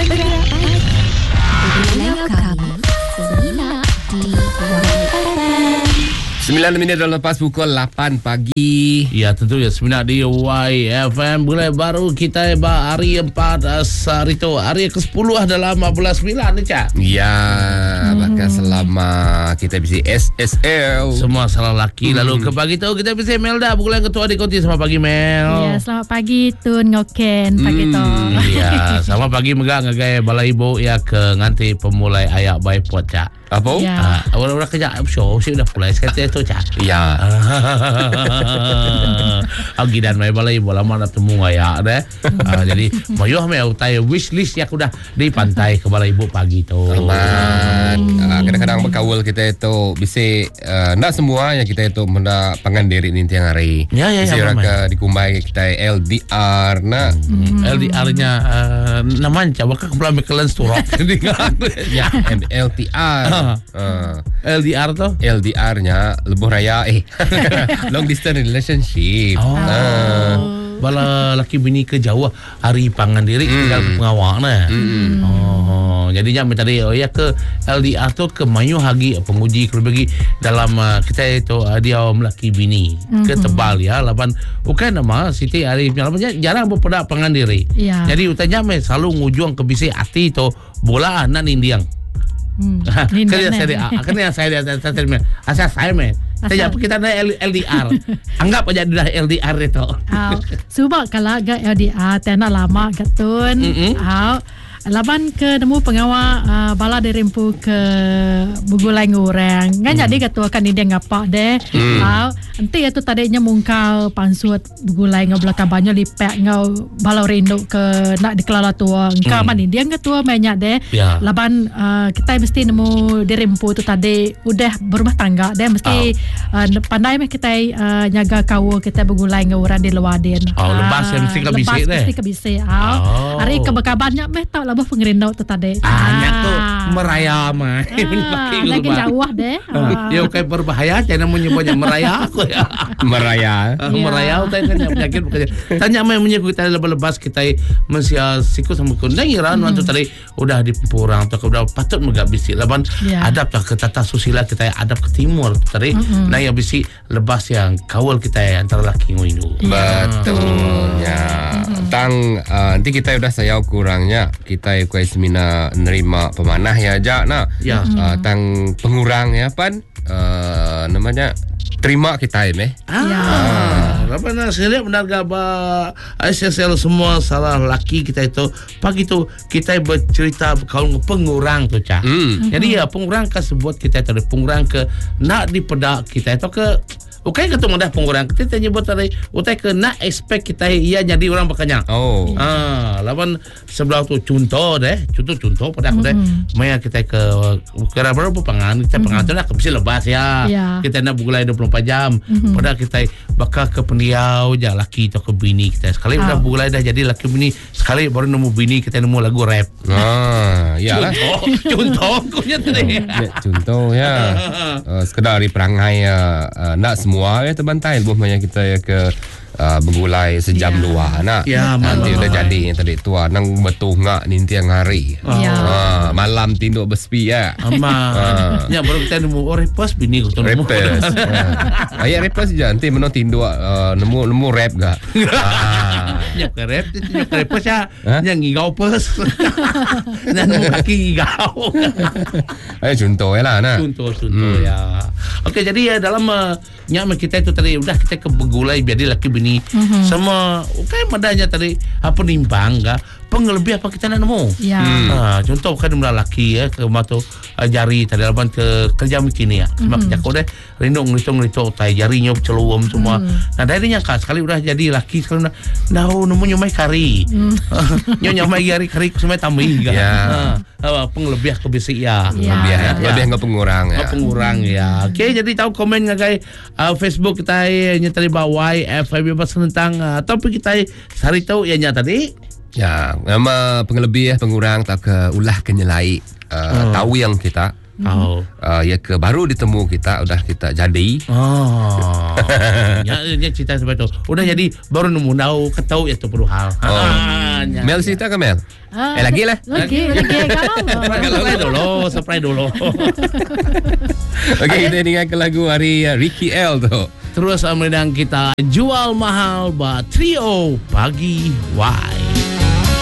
Dengar kami Semina di YFM 9 minit dah lepas pukul 8 pagi. Ya, tentu ya Semina di YFM. Mulai baru kita hari 4 hari itu. Hari ke-10 dalam 15 bulan ni, Cak. Ya, bahkan selama kita bisa SSL. Semua salah laki. Lalu ke pagi tu kita bisa Melda, bukan ketua di konti. Selamat pagi, Mel. Ya, selamat pagi Tun Ngoken pagi tu. Ya, selamat pagi megak ngagai balai ibu ya ke nganti pemulai ayak baik puat, Cak. Apa? Ya. Orang-orang kerja show sih udah mulai sekarang tu, Cak. Ya. Agi dan mai balai bola mana temu ayak deh. Jadi mayuh mai utai wish list yang udah di pantai ke balai ibu pagi tu. Selamat. Kadang-kadang berkawal kita itu bisa nak semua yang kita itu menda pangan diri ni tiang hari. Ya, bisa ke dikumbai kita LDR nak. LDR-nya namanya bakal kembali ke Lensturok. Ya, LTR. LDR tu? LDR-nya lebuh raya long distance relationship. Bala laki bini ke jauh hari pangan diri tinggal ke pengawak na. Jadinya tadi ya ke LDR tu ke mayu hagi penguji kalau bagi dalam kita itu dia laki bini ke tebal ya laban bukan nama Siti hari jarang berpedak pangan diri. Ya. Jadi utanya selalu ngujung ke bisi hati tu bola anak nindiang. Kerja saya saya men. Saya kita ada LDR. Anggap aja dah LDR itu. Sebab kalau agak LDR tena lama katun. Laban ke nemu pengawal bala dirimpu ke bugulai ngurang. Kan jadi ketua kan dia ngapa deh. Nanti itu tadinya mungkal pansut bugulai ngau belakang banyak lipek ngau balau rindu ke nak dikelala tua. Engkau mana dia ketua banyak deh. Laban kita mesti nemu dirimpu tu tadi udah berumah tangga deh mesti pandai meh kita nyaga kau kita bugulai ngurang di luar den. Lepas mesti kebisik deh. Mesti kebisik. Hari kebakabannya meh tak labah pengerindau tu tadi. Hanya tu meraya mah. Lagi jauh deh. Ya kayak berbahaya jangan menyebutnya meraya aku ya. Meraya. Meraya tanya penyakit bukan. Tanya mah menyebut kita lepas kita mensia siku sama kundang iran waktu tadi udah di Purang atau udah patut megak bisi laban adab tak ke tata susila kita adab ke timur tadi. Nah ya bisi lepas yang kawal kita antara laki ngoinu. Betul ya. Nanti kita udah saya kurangnya kita kuai semina nerima pemanah ya aja nah. Tang pengurang ya pan namanya terima kita ini. Apa nak saya lihat benar gaba SSL semua salah laki kita itu pagi itu kita bercerita kalau pengurang tu Cak. Jadi ya pengurang ke sebut kita itu pengurang ke nak dipedak kita itu ke okay ketemu dah pengurang kita nyebut tadi utai ke nak expect kita ia jadi orang bakanya. Lawan sebelah tu contoh pada aku deh maya kita ke kira berapa pangan kita pangan tu nak bisa lepas ya. Kita nak bugulai 24 jam pada kita bakal ke pendiau je laki atau ke bini kita sekali udah bugulai dah jadi laki bini sekali baru nemu bini kita nemu lagu rap. Iyalah. Contoh kunya tadi. Contoh ya. Sekedar di perangai nak semua ya terbantai buahnya kita ya ke bergulai sejam dua nak nanti udah jadi yang tadi tua nang betul ngak ni tiang hari malam tinduk bespi ya nya baru kita nemu repos bini ku nemu repos ayat repos je nanti meno tinduk nemu rap gak nya ke rap repos ya nya ngigau pes nemu kaki ngigau contoh lah nah contoh ya. Okey jadi dalam nya kita itu tadi udah kita ke bergulai jadi laki bini semua kayak madanya tadi apa nimbang enggak pengelebih apa kita nak nemu contoh kan mula laki ya ke mata jari tadi laban ke kerja mungkin ya sebab jago deh rindu ngitung tai jarinya celuam semua nah dari nya sekali udah jadi laki sekali dah nemu nyamai kari nyamai kari semua tambahin pengelebih ke bisi ya lebih enggak pengurang ya okey jadi tahu komen ngagai Facebook kita nya tadi bawa FM bebas tentang topik kita hari tahu ya nya tadi ya nama pengelebih pengurang tak ke ulah kenyelai tahu yang kita Ya ke baru ditemu kita udah kita jadi. Ya cerita seperti itu. Udah jadi baru nemu tahu ketau itu perlu hal. Mel cerita ke Mel? Lagi lah. Lagi kalau Surprise dulu. Oke, kita dengarkan lagu hari Ricky L tu. Terus mendengar kita Jual Mahal Trio Pagi Y.